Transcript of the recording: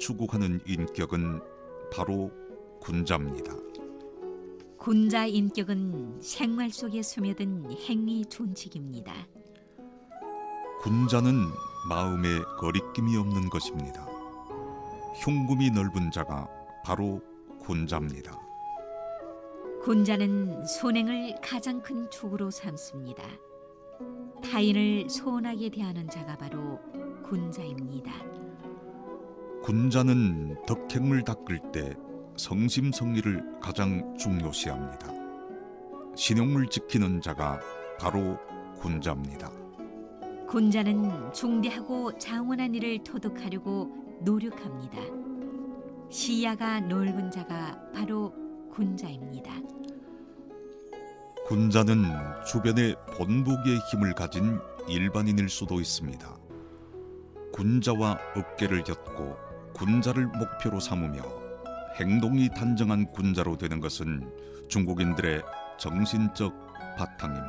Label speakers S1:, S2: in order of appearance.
S1: 추구하는 인격은 바로 군자입니다.
S2: 군자 인격은 생활 속에 스며든 행위 준칙입니다.
S1: 군자는 마음에 거리낌이 없는 것입니다. 흉금이 넓은 자가 바로 군자입니다.
S2: 군자는 선행을 가장 큰 축으로 삼습니다. 타인을 소원하게 대하는 자가 바로 군자입니다.
S1: 군자는 덕행을 닦을 때 성심성의를 가장 중요시합니다. 신용을 지키는 자가 바로 군자입니다.
S2: 군자는 중대하고 장원한 일을 토득하려고 노력합니다. 시야가 넓은 자가 바로 군자입니다.
S1: 군자는 주변에 본보기의 힘을 가진 일반인일 수도 있습니다. 군자와 어깨를 엮고 군자를 목표로 삼으며 행동이 단정한 군자로 되는 것은 중국인들의 정신적 바탕입니다.